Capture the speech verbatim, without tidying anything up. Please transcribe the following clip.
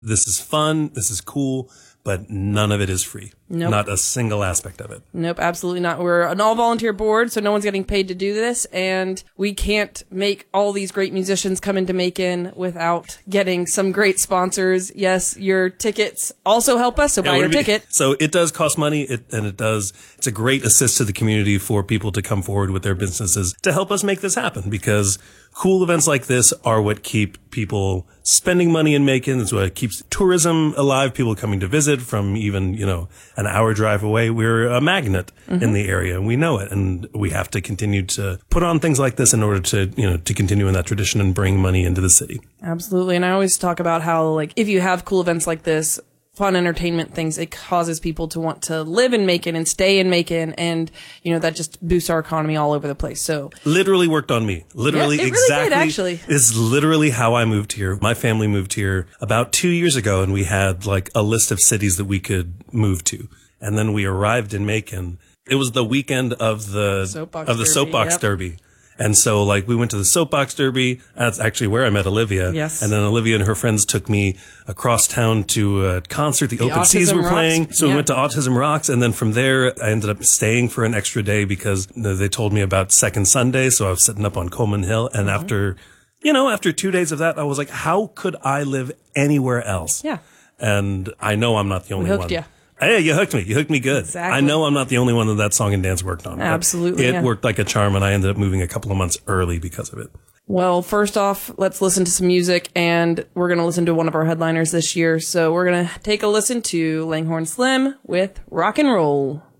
This is fun. This is cool. But none of it is free. Nope. Not a single aspect of it. Nope, absolutely not. We're an all-volunteer board, so no one's getting paid to do this, and we can't make all these great musicians come into Macon without getting some great sponsors. Yes, your tickets also help us, so buy your ticket. So it does cost money, it, and it does. It's a great assist to the community for people to come forward with their businesses to help us make this happen, because cool events like this are what keep people spending money in Macon. It's what keeps tourism alive, people coming to visit from even, you know, an hour drive away. We're a magnet mm-hmm. in the area, and we know it. And we have to continue to put on things like this in order to, you know, to continue in that tradition and bring money into the city. Absolutely. And I always talk about how, like, if you have cool events like this, fun entertainment things, it causes people to want to live in Macon and stay in Macon, and you know that just boosts our economy all over the place. So literally worked on me. Literally, yeah, it exactly. Really did, actually, is literally how I moved here. My family moved here about two years ago, and we had like a list of cities that we could move to, and then we arrived in Macon. It was the weekend of the soapbox of the derby, soapbox yep. derby. And so, like, we went to the soapbox derby. That's actually where I met Olivia. Yes. And then Olivia and her friends took me across town to a concert. The, the Open Seas were playing. Rocks. So yeah. we went to Autism Rocks. And then from there, I ended up staying for an extra day because they told me about Second Sunday. So I was sitting up on Coleman Hill. And mm-hmm. after, you know, after two days of that, I was like, how could I live anywhere else? Yeah. And I know I'm not the only we hooked one. You. Hey, you hooked me. You hooked me good. Exactly. I know I'm not the only one that that song and dance worked on. Absolutely. It yeah. worked like a charm, and I ended up moving a couple of months early because of it. Well, first off, let's listen to some music, and we're going to listen to one of our headliners this year. So we're going to take a listen to Langhorne Slim with Rock and Roll.